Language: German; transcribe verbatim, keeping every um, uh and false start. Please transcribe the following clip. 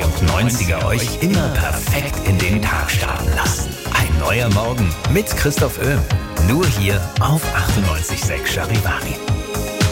und neunziger euch immer perfekt in den Tag starten lassen. Ein neuer Morgen mit Christoph Öhm. Nur hier auf achtundneunzig Komma sechs Charivari.